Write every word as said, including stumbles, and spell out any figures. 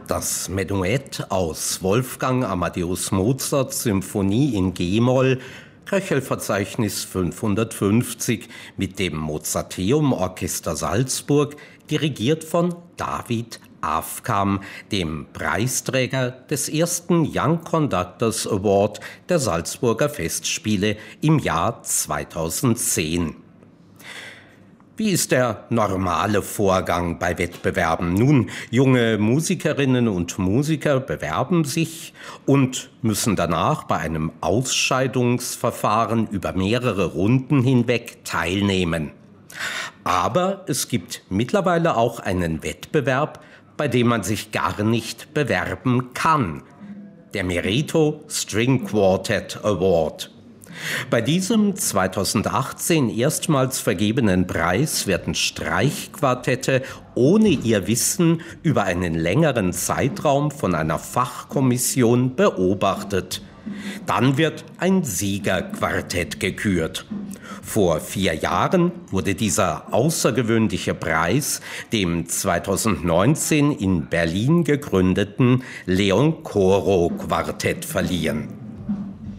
Das Menuett aus Wolfgang Amadeus Mozarts Symphonie in G-Moll, Köchelverzeichnis fünfhundertfünfzig, mit dem Mozarteum Orchester Salzburg, dirigiert von David Afkam, dem Preisträger des ersten Young Conductors Award der Salzburger Festspiele im Jahr zweitausendzehn. Wie ist der normale Vorgang bei Wettbewerben? Nun, junge Musikerinnen und Musiker bewerben sich und müssen danach bei einem Ausscheidungsverfahren über mehrere Runden hinweg teilnehmen. Aber es gibt mittlerweile auch einen Wettbewerb, bei dem man sich gar nicht bewerben kann. Der Merito String Quartet Award. Bei diesem zweitausendachtzehn erstmals vergebenen Preis werden Streichquartette ohne ihr Wissen über einen längeren Zeitraum von einer Fachkommission beobachtet. Dann wird ein Siegerquartett gekürt. Vor vier Jahren wurde dieser außergewöhnliche Preis dem zweitausendneunzehn in Berlin gegründeten Leon Coro Quartett verliehen.